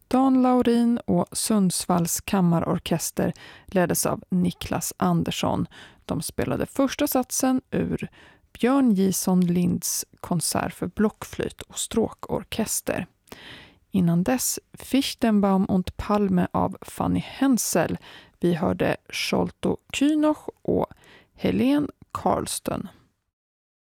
Dan Laurin och Sundsvalls kammarorkester leddes av Niklas Andersson. De spelade första satsen ur Björn Jison Linds konsert för blockflöjt och stråkorkester. Innan dess Fichtenbaum und Palme av Fanny Hensel. Vi hörde Sholto Kynoch och Helene Karlston.